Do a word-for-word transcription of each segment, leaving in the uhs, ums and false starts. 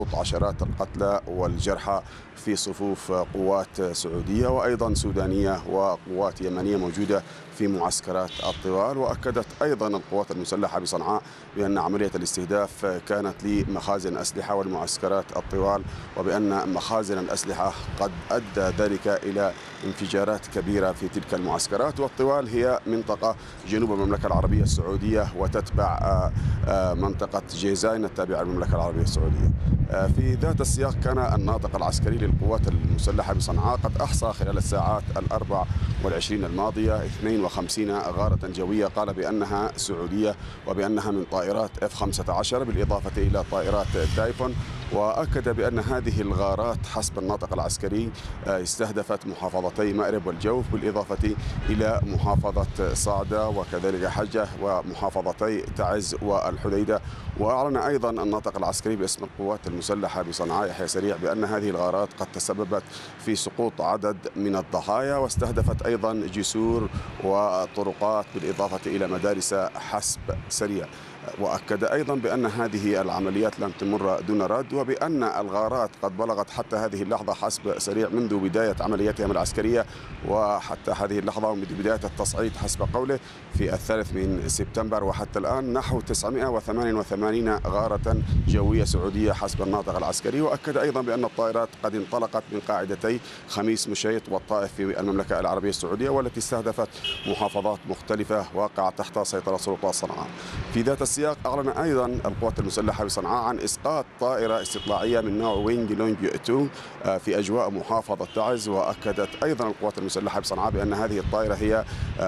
عشرات القتلى والجرحى في صفوف قوات سعودية وأيضا سودانية وقوات يمنية موجودة في معسكرات الطوال. وأكدت أيضا القوات المسلحة بصنعاء بأن عملية الاستهداف كانت لمخازن أسلحة والمعسكرات الطوال، وبأن مخازن الأسلحة قد أدى ذلك إلى انفجارات كبيرة في تلك المعسكرات. والطوال هي منطقة جنوب المملكة العربية السعودية وتتبع منطقة جيزان التابعة للمملكة العربية السعودية. في ذات السياق كان الناطق العسكري للقوات المسلحة بصنعاء قد أحصى خلال الساعات الأربع والعشرين الماضية اثنين وخمسين غارة جوية قال بأنها سعودية وبأنها من طائرات إف خمسة عشر بالإضافة إلى طائرات تايفون. وأكد بأن هذه الغارات حسب الناطق العسكري استهدفت محافظتي مأرب والجوف بالإضافة إلى محافظة صعدة وكذلك حجة ومحافظتي تعز والحديدة. وأعلن أيضا الناطق العسكري باسم القوات المسلحة بصنعاء يحيى سريع بأن هذه الغارات قد تسببت في سقوط عدد من الضحايا واستهدفت أيضا جسور وطرقات بالإضافة إلى مدارس حسب سريع. وأكد أيضا بأن هذه العمليات لم تمر دون رد، وبأن الغارات قد بلغت حتى هذه اللحظة حسب سريع منذ بداية عملياتهم العسكرية وحتى هذه اللحظة ومنذ بداية التصعيد حسب قوله في الثالث من سبتمبر وحتى الآن نحو تسعمائة وثمانية وثمانين غارة جوية سعودية حسب الناطق العسكري. وأكد أيضا بأن الطائرات قد انطلقت من قاعدتي خميس مشيط والطائف في المملكة العربية السعودية والتي استهدفت محافظات مختلفة واقعة تحت سيطرة سلطات صنعاء. في ذات السياق أعلن أيضا القوات المسلحة بصنعاء عن إسقاط طائرة استطلاعية من نوع وينج لونج اثنين في أجواء محافظة تعز. وأكدت أيضا القوات المسلحة بصنعاء بأن هذه الطائرة هي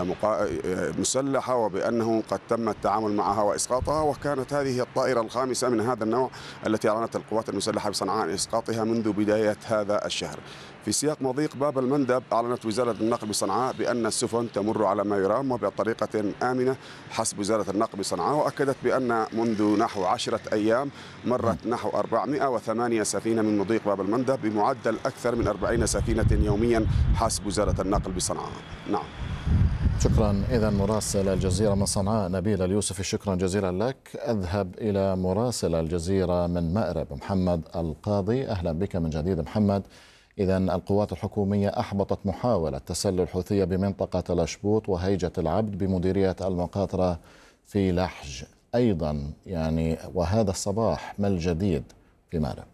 مسلحة وبأنه قد تم التعامل معها وإسقاطها، وكانت هذه الطائرة الخامسة من هذا النوع التي أعلنت القوات المسلحة بصنعاء عن إسقاطها منذ بداية هذا الشهر. في سياق مضيق باب المندب أعلنت وزارة النقل بصنعاء بأن السفن تمر على ما يرام وبطريقة آمنة حسب وزارة النقل بصنعاء. وأكدت بأن منذ نحو عشرة أيام مرت نحو أربعمائة وثمانية سفينة من مضيق باب المندب بمعدل أكثر من أربعين سفينة يوميا حسب وزارة النقل بصنعاء. نعم. شكرا. إذا مراسل الجزيرة من صنعاء نبيل اليوسفي، شكرا جزيلا لك. أذهب إلى مراسل الجزيرة من مأرب محمد القاضي. أهلا بك من جديد محمد. إذا القوات الحكومية أحبطت محاولة تسلل حوثية بمنطقة الأشبوط وهيجة العبد بمديرية المقاطرة في لحج أيضا، يعني وهذا الصباح ما الجديد في مأرب؟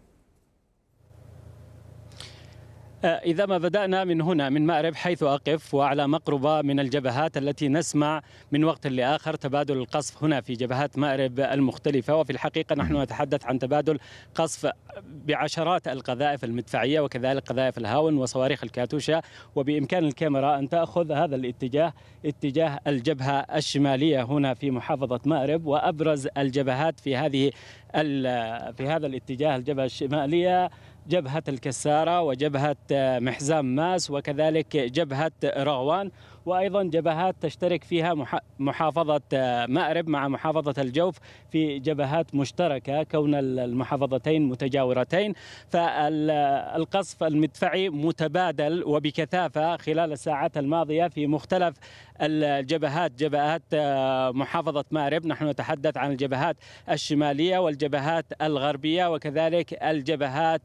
إذا ما بدأنا من هنا من مأرب حيث أقف وعلى مقربة من الجبهات التي نسمع من وقت لآخر تبادل القصف هنا في جبهات مأرب المختلفة، وفي الحقيقة نحن نتحدث عن تبادل قصف بعشرات القذائف المدفعية وكذلك قذائف الهاون وصواريخ الكاتوشا. وبإمكان الكاميرا أن تأخذ هذا الاتجاه اتجاه الجبهة الشمالية هنا في محافظة مأرب، وأبرز الجبهات في هذه في هذا الاتجاه الجبهة الشمالية جبهة الكسارة وجبهة محزام ماس وكذلك جبهة رغوان، وأيضا جبهات تشترك فيها محافظة مأرب مع محافظة الجوف في جبهات مشتركة كون المحافظتين متجاورتين. فالقصف المدفعي متبادل وبكثافة خلال الساعات الماضية في مختلف الجبهات، جبهات محافظة مأرب. نحن نتحدث عن الجبهات الشمالية والجبهات الغربية وكذلك الجبهات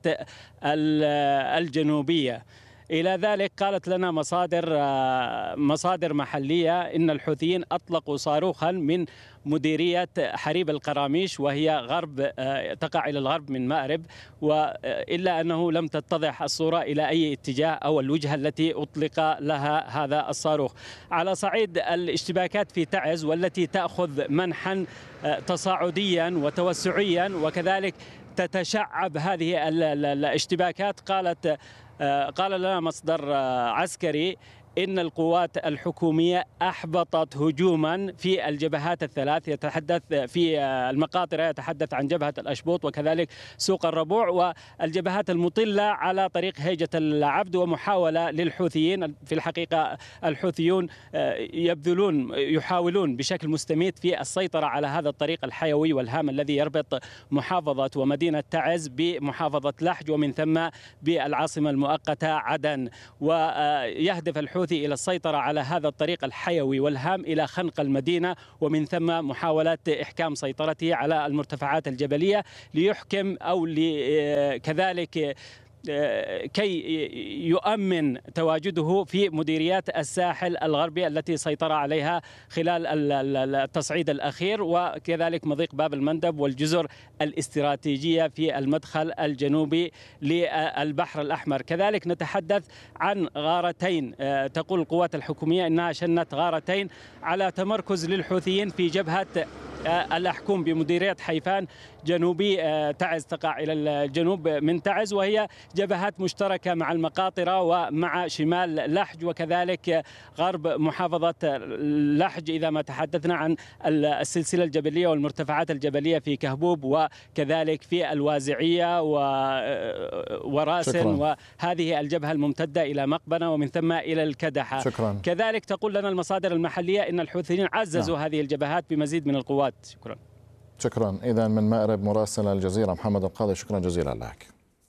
الجنوبية. إلى ذلك قالت لنا مصادر مصادر محلية إن الحوثيين أطلقوا صاروخا من مديرية حريب القراميش وهي غرب تقع إلى الغرب من مأرب، وإلا أنه لم تتضح الصورة إلى أي اتجاه أو الوجهة التي أطلق لها هذا الصاروخ. على صعيد الاشتباكات في تعز والتي تأخذ منحا تصاعديا وتوسعيا وكذلك تتشعب هذه الاشتباكات، قالت قال لنا مصدر عسكري إن القوات الحكومية أحبطت هجوما في الجبهات الثلاث، يتحدث في المقاطرة يتحدث عن جبهة الأشبوط وكذلك سوق الربوع والجبهات المطلة على طريق هيجة العبد، ومحاولة للحوثيين. في الحقيقة الحوثيون يبذلون يحاولون بشكل مستميت في السيطرة على هذا الطريق الحيوي والهام الذي يربط محافظة ومدينة تعز بمحافظة لحج ومن ثم بالعاصمة المؤقتة عدن، ويهدف الحوثي الحوثي إلى السيطرة على هذا الطريق الحيوي والهام إلى خنق المدينة، ومن ثم محاولة إحكام سيطرته على المرتفعات الجبلية ليحكم أو كذلك كي يؤمن تواجده في مديريات الساحل الغربي التي سيطر عليها خلال التصعيد الأخير، وكذلك مضيق باب المندب والجزر الاستراتيجية في المدخل الجنوبي للبحر الأحمر. كذلك نتحدث عن غارتين، تقول القوات الحكومية أنها شنت غارتين على تمركز للحوثيين في جبهة الأحكوم بمديرية حيفان جنوبي تعز، تقع إلى الجنوب من تعز، وهي جبهات مشتركة مع المقاطرة ومع شمال لحج وكذلك غرب محافظة لحج، إذا ما تحدثنا عن السلسلة الجبلية والمرتفعات الجبلية في كهبوب وكذلك في الوازعية وراسن، وهذه الجبهة الممتدة إلى مقبنة ومن ثم إلى الكدحة. شكرا. كذلك تقول لنا المصادر المحلية أن الحوثيين عززوا نعم. هذه الجبهات بمزيد من القوات. شكرا. شكرا. إذا من مأرب مراسل الجزيرة محمد القاضي، شكرا جزيلا لك.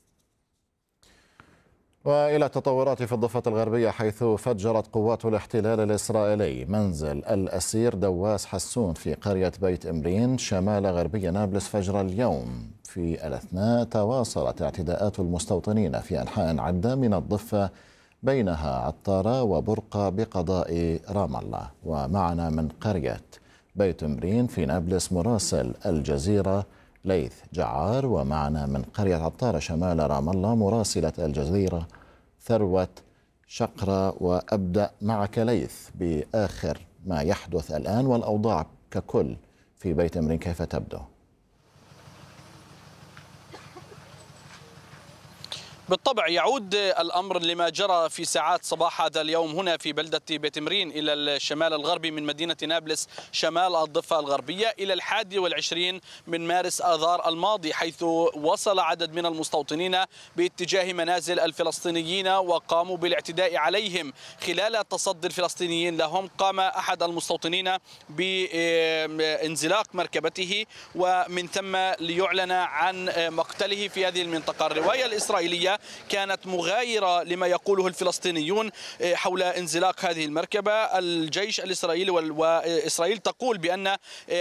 وإلى التطورات في الضفة الغربية، حيث فجرت قوات الاحتلال الإسرائيلي منزل الأسير دواس حسون في قرية بيت إمرين شمال غربي نابلس فجر اليوم. في الأثناء تواصلت اعتداءات المستوطنين في أنحاء عدة من الضفة، بينها عطارة وبرقة بقضاء رام الله. ومعنا من قرية بيت إمرين في نابلس مراسل الجزيرة ليث جعار، ومعنا من قرية عطارة شمال رام الله مراسلة الجزيرة ثروة شقرة. وأبدأ معك ليث بآخر ما يحدث الآن والأوضاع ككل في بيت إمرين، كيف تبدو؟ بالطبع يعود الأمر لما جرى في ساعات صباح هذا اليوم هنا في بلدة بيت إمرين إلى الشمال الغربي من مدينة نابلس شمال الضفة الغربية إلى الحادي والعشرين من مارس آذار الماضي، حيث وصل عدد من المستوطنين باتجاه منازل الفلسطينيين وقاموا بالاعتداء عليهم. خلال تصدي الفلسطينيين لهم قام أحد المستوطنين بانزلاق مركبته ومن ثم ليعلن عن مقتله في هذه المنطقة. الرواية الإسرائيلية كانت مغايرة لما يقوله الفلسطينيون حول انزلاق هذه المركبة. الجيش الإسرائيلي وإسرائيل تقول بأن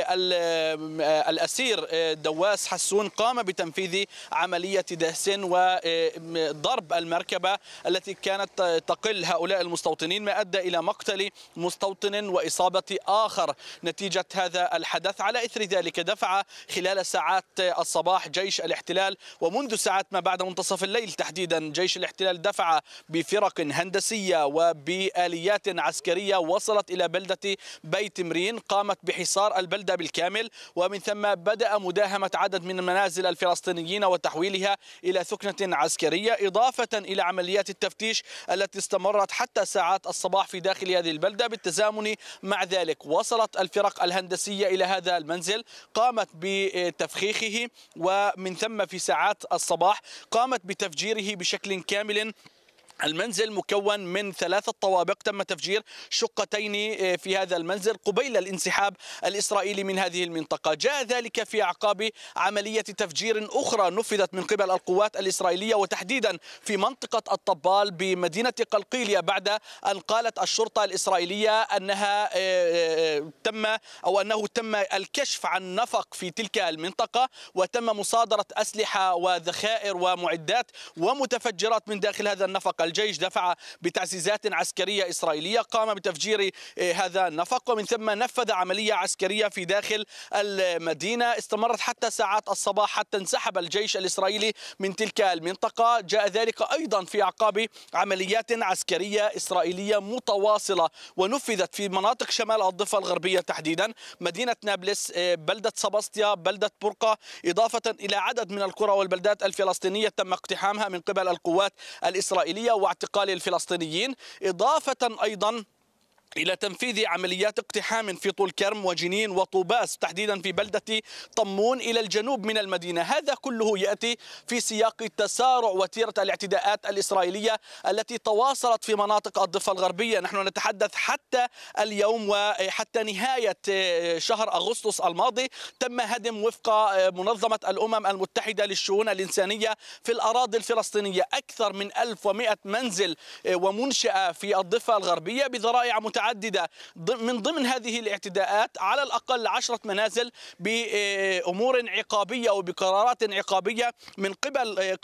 الأسير دواس حسون قام بتنفيذ عملية دهس وضرب المركبة التي كانت تقل هؤلاء المستوطنين، ما أدى إلى مقتل مستوطن وإصابة آخر نتيجة هذا الحدث. على إثر ذلك دفع خلال ساعات الصباح جيش الاحتلال ومنذ ساعات ما بعد منتصف الليل تحديدا جيش الاحتلال دفع بفرق هندسية وبآليات عسكرية وصلت إلى بلدة بيت إمرين، قامت بحصار البلدة بالكامل، ومن ثم بدأ مداهمة عدد من منازل الفلسطينيين وتحويلها إلى ثكنة عسكرية، إضافة إلى عمليات التفتيش التي استمرت حتى ساعات الصباح في داخل هذه البلدة. بالتزامن مع ذلك وصلت الفرق الهندسية إلى هذا المنزل، قامت بتفخيخه، ومن ثم في ساعات الصباح قامت بتفجيره بشكل كامل. المنزل مكون من ثلاثة طوابق، تم تفجير شقتين في هذا المنزل قبيل الانسحاب الإسرائيلي من هذه المنطقة. جاء ذلك في أعقاب عملية تفجير أخرى نفذت من قبل القوات الإسرائيلية وتحديدا في منطقة الطبال بمدينة قلقيلية، بعد أن قالت الشرطة الإسرائيلية أنها تم أو أنه تم الكشف عن نفق في تلك المنطقة وتم مصادرة أسلحة وذخائر ومعدات ومتفجرات من داخل هذا النفق. الجيش دفع بتعزيزات عسكرية إسرائيلية، قام بتفجير هذا النفق ومن ثم نفذ عملية عسكرية في داخل المدينة استمرت حتى ساعات الصباح حتى انسحب الجيش الإسرائيلي من تلك المنطقة. جاء ذلك أيضا في أعقاب عمليات عسكرية إسرائيلية متواصلة ونفذت في مناطق شمال الضفة الغربية تحديدا مدينة نابلس، بلدة سباسطيا، بلدة برقة، إضافة إلى عدد من القرى والبلدات الفلسطينية تم اقتحامها من قبل القوات الإسرائيلية واعتقال الفلسطينيين، إضافة أيضا إلى تنفيذ عمليات اقتحام في طول كرم وجنين وطوباس، تحديدا في بلدة طمون إلى الجنوب من المدينة. هذا كله يأتي في سياق تسارع وتيرة الاعتداءات الإسرائيلية التي تواصلت في مناطق الضفة الغربية. نحن نتحدث حتى اليوم وحتى نهاية شهر أغسطس الماضي تم هدم وفق منظمة الأمم المتحدة للشؤون الإنسانية في الأراضي الفلسطينية أكثر من ألف ومئة منزل ومنشأة في الضفة الغربية بذرائع متعددة. من ضمن هذه الاعتداءات على الأقل عشرة منازل بأمور عقابية وبقرارات عقابية من قبل